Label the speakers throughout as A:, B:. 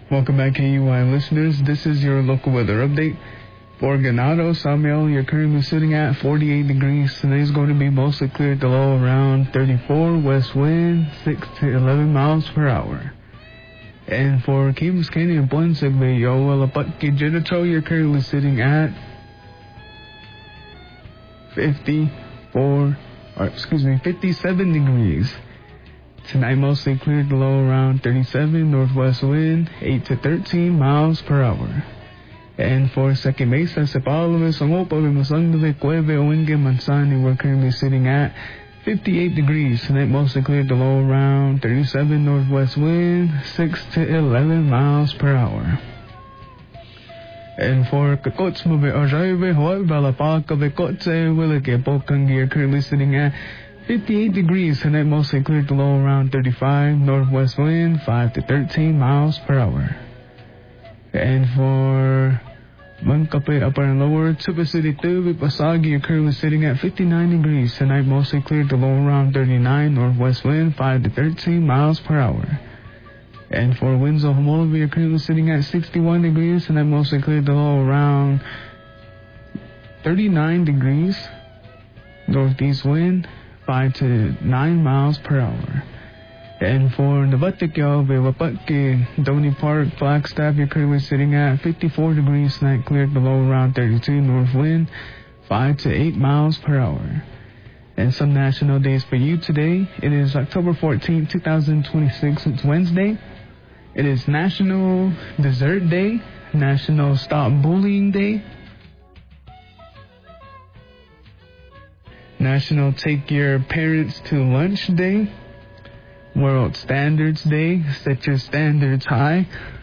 A: Welcome back, KUI listeners. This is your local weather update. For Ganado, Samuel, you're currently sitting at 48 degrees. Today's going to be mostly clear at the low around 34, west wind 6 to 11 miles per hour. And for Kings Canyon, Buensegbe, Yowalapatki, Jidito, you're currently sitting at 57 degrees. Tonight mostly clear at the low around 37, northwest wind 8 to 13 miles per hour. And for Second Mesa, Sepalve, Sangopa, Masangale, Cueve, Owenge, Mansani, we're currently sitting at 58 degrees. Tonight mostly clear at the low around 37, northwest wind 6 to 11 miles per hour. And for Kakotsmabe, Ojaibe, Hawaii, Balapaka, Bekotse, Willike, Bokangi, are currently sitting at 58 degrees. Tonight mostly clear at the low around 35, northwest wind 5 to 13 miles per hour. And for Mankape, upper and lower, Tuba City, Tubi, Pasagi, you're currently sitting at 59 degrees. Tonight mostly clear at the low around 39, northwest wind 5 to 13 miles per hour. And for Windsor, Homology, you're currently sitting at 61 degrees. Tonight mostly clear at the low around 39 degrees. Northeast wind 5 to 9 miles per hour. And for Navatikyo, Vewapatki, Doni Park, Flagstaff, you're currently sitting at 54 degrees. Tonight clear at the low around 32, north wind 5 to 8 miles per hour. And some national days for you today. It is October 14, 2026. It's Wednesday. It is National Dessert Day, National Stop Bullying Day, National Take Your Parents to Lunch Day, World Standards Day, Set Your Standards High,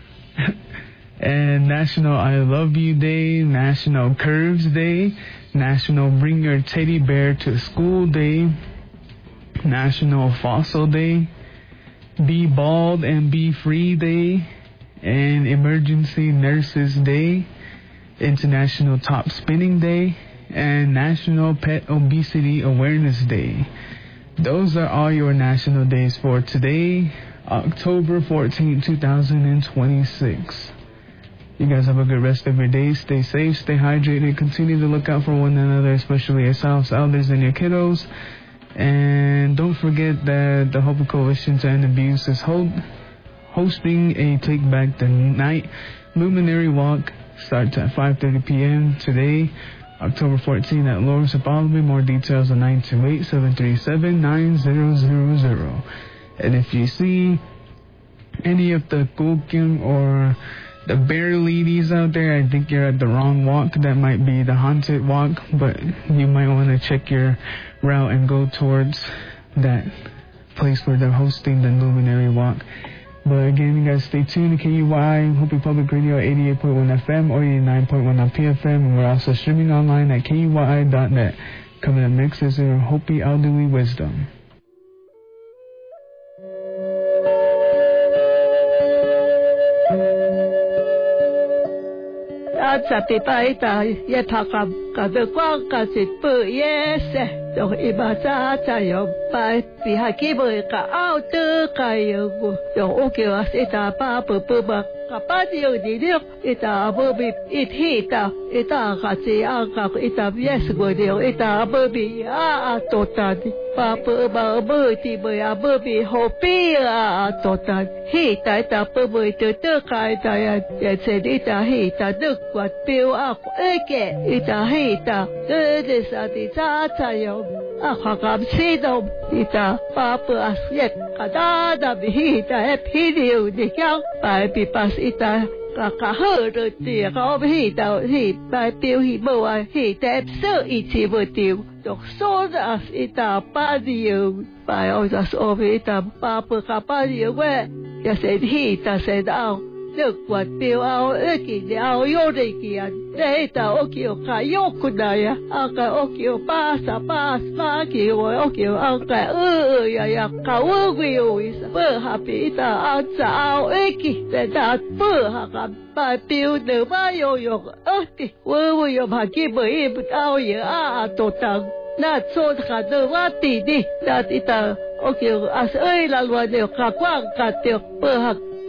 A: and National I Love You Day, National Curves Day, National Bring Your Teddy Bear to School Day, National Fossil Day, Be Bald and Be Free Day, and Emergency Nurses Day, International Top Spinning Day, and National Pet Obesity Awareness Day. Those are all your national days for today, October 14, 2026. You guys have a good rest of your day. Stay safe, stay hydrated, continue to look out for one another, especially yourselves, elders, and your kiddos. And don't forget that the Hope Coalition to End Abuse is hosting a Take Back the Night Luminary Walk. Starts at 5:30 p.m. today, October 14 at Lawrence Apollo. More details on 928-737-9000. And if you see any of the Kukim or the bear ladies out there, I think you're at the wrong walk. That might be the haunted walk, but you might want to check your route and go towards that place where they're hosting the Luminary Walk. But again, you guys stay tuned to KUI, Hopi Public Radio 88.1 FM or 89.1 on PFM. And we're also streaming online at KUI.net. Coming up next is your Hopi Elderly Wisdom.
B: Doch ibasa tayo pa pihakiboy ka auto kayo doch okay was ita pa pupuba kapatio didio ita bobi ita kasi aka ita yes godio ita bobi totad pa puba bobi bobi hopi totad ita bobi to kai ta said ita duk wat piu eke ita desati tayo akakabsido ita papa asyet kadada bihita epidio dikang pai pipas ita kakahero tia ka bihita hi pai piu hi boa hi tepso iti botiu dok sodas ita padio pai osas ita papa kapadio we ya said hita said out look what piu ao eki ao yodekia data okio kayokudaya aka okio pasa okio aka ya kawugio is happy ita atsa ao eki that haka pa piu de bayo yo wo yo baki boi ao ya totang na so khadu wati di dat ita okio as la lwa de ka kwang ka te hak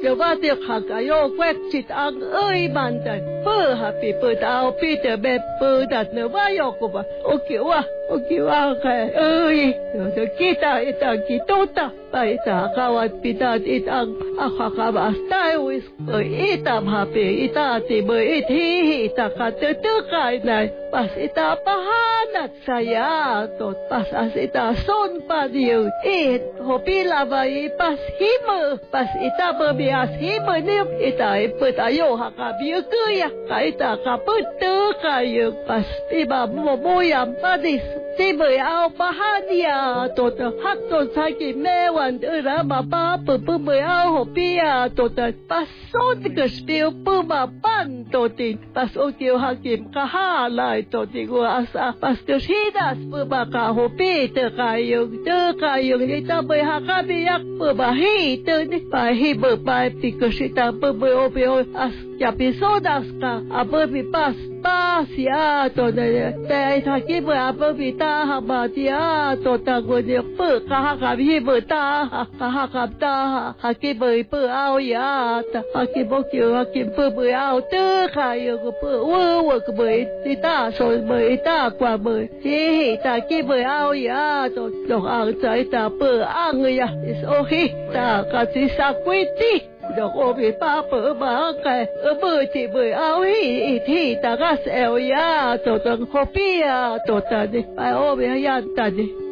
B: จะว่าเดียวขาก็โยกแวกจิตอังมันแต่เปิดหาปีเปิดเอาปีแต่แบบเปิดดัดเนื้อว่าโยกว่าโอเคว่าใครเดี๋ยวกีตาอีตากีโตตาไปตาข้าวปีตาอีตังอาข้าข้าบาสไตวิสอีตาพาปีอีตาตีเบอีทีอีตาขาเตอไก่ไหนปัสอีตาปะฮานัดสายาตดปัสอาสิตาส่นปาเดียวหัวปีลาบายปัสหิมปัสอีตาเบบีอาหิมเนี่ยอีตาเปิดอายุหักกับเยอะเกยไก่ตาข้าเปิดเตอไก่ปัสปีบาโมยามปาดิสที่เบยเอาปะฮาเดียตดฮักตดสกิแม่วันระมาป้าเปิดเบยเอาหัวปีอาตดปัสส่นกสเปียวปืมาปั้นตดินปัสโอเกียวฮักิมข้าฮาไลตดิกัวอาสาปัสเกชีดัสปืมาข้าหัวปีเตอไก่ยงอีตาเบยฮักกับยักปืมาฮีเตอนี่ไปฮีเบไปปิกชิตาเบยโอเปียวอาสจะพิโซดัสกาอาเบบิปัสยาตัวเนี่ยแต่ถ้าคิดว่าอาเบบิตาฮับบาติยาตัวตะกวนเนี่ยเปิดข้ากับฮีเบตาข้ากับตาฮักกิเบยเปิดเอายาแต่ฮักกิบอกเกี่ยวฮักกิเปิดเบยเอาเตอไข่ยก็เปิดวัวก็เบยติตาโซนเบยตากว่าเบยที่ตาคิดเบยเอายาตัวดอกอ่างใจตาเปิดอ่างเลย is okay ตากะสิสักวิธีดอกโอบิป้าเปิดมาไก่เบยที่เบยเอาที่ตากะเซลยาตัวตังโคปียตัวตาดิไปโอบิยันตาดิ